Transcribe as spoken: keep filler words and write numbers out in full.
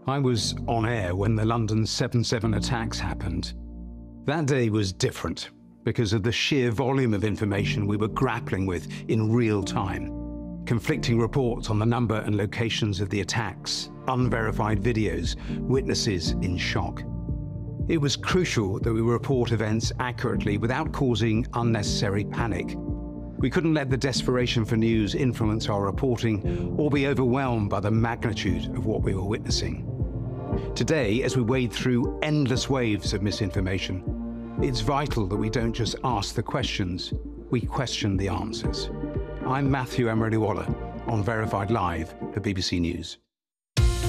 I was on air when the London seven seven attacks happened. That day was different because of the sheer volume of information we were grappling with in real time. Conflicting reports on the number and locations of the attacks, unverified videos, witnesses in shock. It was crucial that we report events accurately without causing unnecessary panic. We couldn't let the desperation for news influence our reporting or be overwhelmed by the magnitude of what we were witnessing. Today, as we wade through endless waves of misinformation, it's vital that we don't just ask the questions, we question the answers. I'm Matthew Emery-Waller on Verified Live for B B C News.